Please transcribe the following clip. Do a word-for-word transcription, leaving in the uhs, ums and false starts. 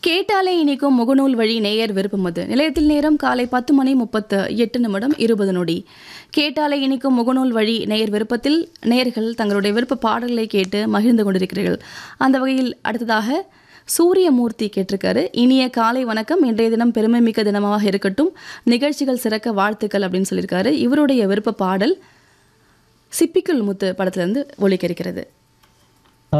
கேட்டாலே இனிக்கும் முகநூல் வழி நேயர் விருப்பம் அது. நிலையத்தில் நேரம் காலை பத்து மணி முப்பத்து எட்டு நிமிடம் இருபது நொடி. கேட்டாலே இனிக்கும் முகநூல் வழி நேயர் விருப்பத்தில் நேயர்கள் தங்களுடைய விருப்ப பாடல்களை கேட்டு மகிழ்ந்து கொண்டிருக்கிறீர்கள். அந்த வகையில் அடுத்ததாக சூரியமூர்த்தி கேட்டிருக்காரு. இனிய காலை வணக்கம், இன்றைய தினம் பெருமை மிக்க தினமாக இருக்கட்டும், நிகழ்ச்சிகள் சிறக்க வாழ்த்துக்கள் அப்படின்னு சொல்லியிருக்காரு. இவருடைய விருப்ப பாடல் சிப்பிக்குள் முத்து படத்திலிருந்து ஒலிக்க இருக்கிறது.